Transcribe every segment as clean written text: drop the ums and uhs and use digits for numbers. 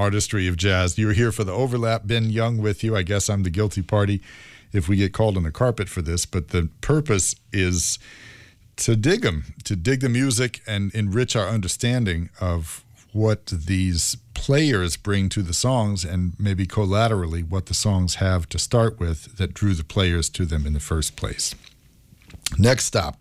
artistry of jazz. You're here for the overlap. Ben Young with you. I guess I'm the guilty party if we get called on the carpet for this, but the purpose is to dig the music and enrich our understanding of what these players bring to the songs, and maybe collaterally what the songs have to start with that drew the players to them in the first place. Next stop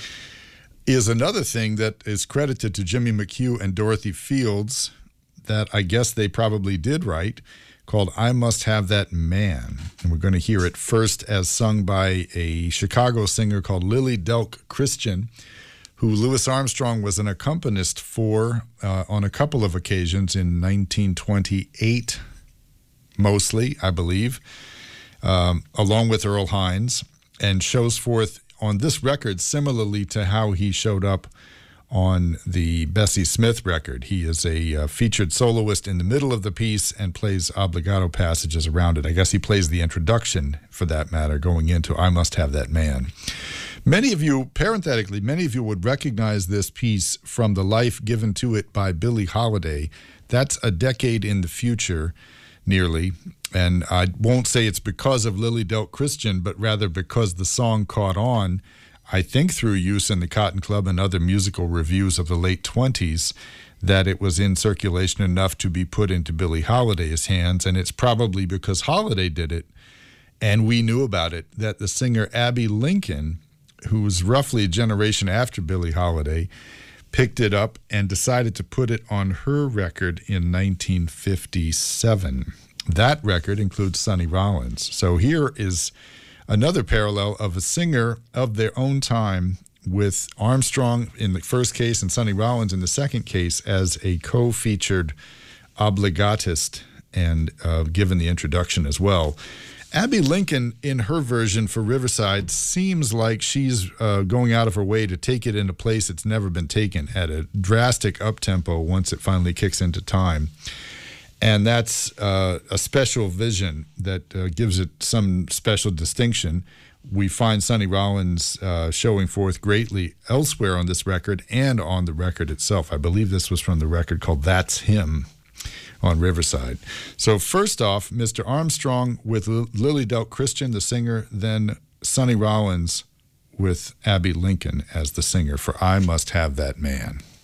is another thing that is credited to Jimmy McHugh and Dorothy Fields that I guess they probably did write, called I Must Have That Man. And we're going to hear it first as sung by a Chicago singer called Lily Delk Christian, who Louis Armstrong was an accompanist for on a couple of occasions in 1928, mostly, I believe, along with Earl Hines, and shows forth on this record similarly to how he showed up on the Bessie Smith record. He is a featured soloist in the middle of the piece and plays obligato passages around it. I guess he plays the introduction, for that matter, going into I Must Have That Man. Many of you, parenthetically, would recognize this piece from the life given to it by Billie Holiday. That's a decade in the future, nearly. And I won't say it's because of Lily Delk Christian, but rather because the song caught on, I think through use in the Cotton Club and other musical reviews of the late 20s, that it was in circulation enough to be put into Billie Holiday's hands. And it's probably because Holiday did it, and we knew about it, that the singer Abbey Lincoln, who was roughly a generation after Billie Holiday, picked it up and decided to put it on her record in 1957. That record includes Sonny Rollins. So here is another parallel of a singer of their own time, with Armstrong in the first case and Sonny Rollins in the second case as a co-featured obligatist and given the introduction as well. Abbey Lincoln, in her version for Riverside, seems like she's going out of her way to take it in a place it's never been taken at a drastic up-tempo once it finally kicks into time. And that's a special vision that gives it some special distinction. We find Sonny Rollins showing forth greatly elsewhere on this record and on the record itself. I believe this was from the record called That's Him on Riverside. So first off, Mr. Armstrong with Lily Delk Christian, the singer, then Sonny Rollins with Abbey Lincoln as the singer for I Must Have That Man.